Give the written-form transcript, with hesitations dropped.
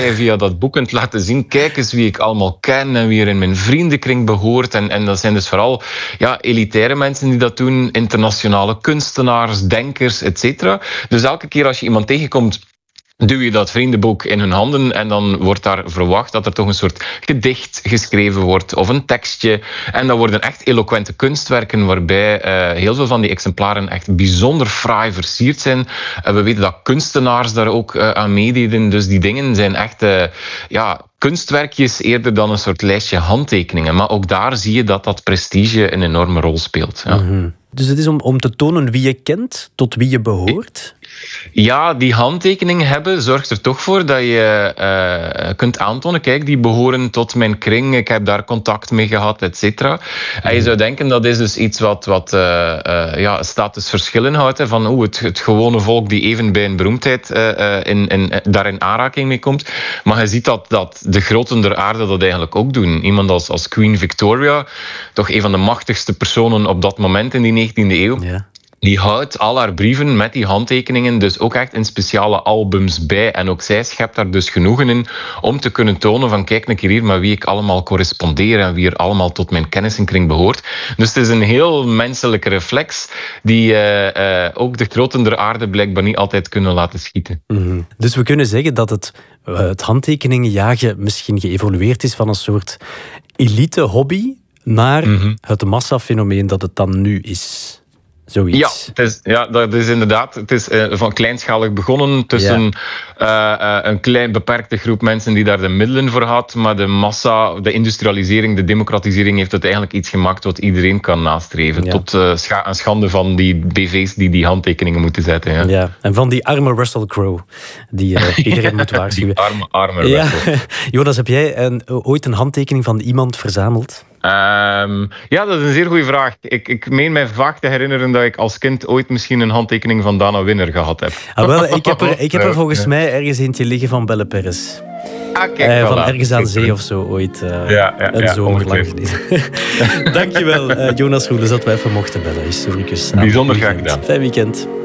mij via dat boek kunt laten zien, kijk eens wie ik allemaal ken en wie er in mijn vriendenkring behoort. En dat zijn dus vooral elitaire mensen die dat doen, internationale kunstenaars, denkers, etc. Dus elke keer als je iemand tegenkomt, duw je dat vriendenboek in hun handen en dan wordt daar verwacht dat er toch een soort gedicht geschreven wordt of een tekstje. En dat worden echt eloquente kunstwerken waarbij heel veel van die exemplaren echt bijzonder fraai versierd zijn. We weten dat kunstenaars daar ook aan meededen. Dus die dingen zijn echt kunstwerkjes eerder dan een soort lijstje handtekeningen. Maar ook daar zie je dat prestige een enorme rol speelt. Ja. Mm-hmm. Dus het is om te tonen wie je kent, tot wie je behoort? Ja, die handtekening hebben zorgt er toch voor dat je kunt aantonen, kijk, die behoren tot mijn kring, ik heb daar contact mee gehad, et cetera. En je zou denken, dat is dus iets wat statusverschillen houdt, hè, van het gewone volk die even bij een beroemdheid daar in aanraking mee komt. Maar je ziet dat de groten der aarde dat eigenlijk ook doen. Iemand als Queen Victoria, toch een van de machtigste personen op dat moment in die 19e eeuw... Ja. Die houdt al haar brieven met die handtekeningen dus ook echt in speciale albums bij. En ook zij schept daar dus genoegen in om te kunnen tonen van kijk een keer hier met wie ik allemaal correspondeer en wie er allemaal tot mijn kennissenkring behoort. Dus het is een heel menselijke reflex die ook de groten der aarde blijkbaar niet altijd kunnen laten schieten. Mm-hmm. Dus we kunnen zeggen dat het handtekeningenjagen misschien geëvolueerd is van een soort elite hobby naar het massafenomeen dat het dan nu is. Zoiets. Dat is inderdaad. Het is van kleinschalig begonnen tussen een klein beperkte groep mensen die daar de middelen voor had, maar de massa, de industrialisering, de democratisering heeft het eigenlijk iets gemaakt wat iedereen kan nastreven. Ja. Tot een schande van die BV's die handtekeningen moeten zetten. Ja. Ja. En van die arme Russell Crowe die iedereen moet waarschuwen. Die arme Russell. Jonas, heb jij ooit een handtekening van iemand verzameld? Ja, dat is een zeer goede vraag. Ik meen mij vaak te herinneren dat ik als kind ooit misschien een handtekening van Dana Winner gehad heb. Ik heb er volgens mij ergens eentje liggen van Belle Perez. Kijk, van ergens aan zee of zo ooit. Een zomer lang geleden. Dankjewel, Jonas Roelens, dat wij even mochten bellen. Historicus. Bijzonder graag gedaan. Fijn weekend.